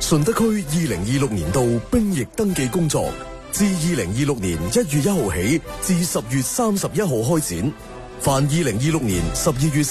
順德區2026年度兵役登記工作自2026年1月1號起至10月31號開展，凡2026年12月